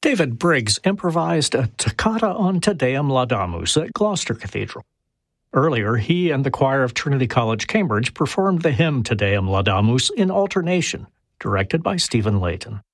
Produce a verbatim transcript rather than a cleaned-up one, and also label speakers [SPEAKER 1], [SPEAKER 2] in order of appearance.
[SPEAKER 1] David Briggs improvised a toccata on Te Deum Laudamus at Gloucester Cathedral. Earlier, he and the choir of Trinity College, Cambridge performed the hymn Te Deum Laudamus in alternation, directed by Stephen Layton.